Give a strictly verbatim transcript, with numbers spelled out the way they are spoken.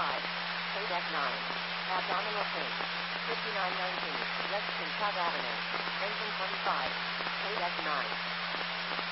five. Code F nine. Abdominal pain. fifty-nine nineteen. West Quintana Avenue. Engine twenty-five. Code F nine.